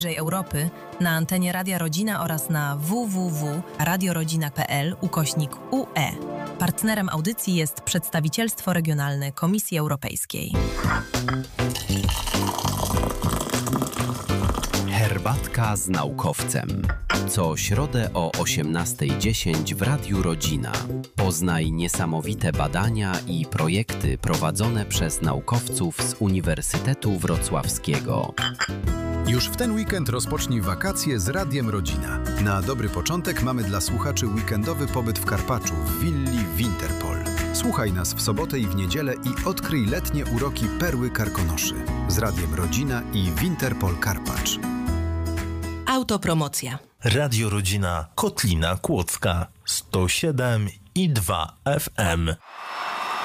Europy na antenie Radia Rodzina oraz na www.radiorodzina.pl/UE. Partnerem audycji jest Przedstawicielstwo Regionalne Komisji Europejskiej. Herbatka z naukowcem. Co środę o 18:10 w Radiu Rodzina. Poznaj niesamowite badania i projekty prowadzone przez naukowców z Uniwersytetu Wrocławskiego. Już w ten weekend rozpocznij wakacje z Radiem Rodzina. Na dobry początek mamy dla słuchaczy weekendowy pobyt w Karpaczu w willi Winterpol. Słuchaj nas w sobotę i w niedzielę i odkryj letnie uroki Perły Karkonoszy z Radiem Rodzina i Winterpol Karpacz. Autopromocja. Radio Rodzina Kotlina Kłodzka 107,2 FM.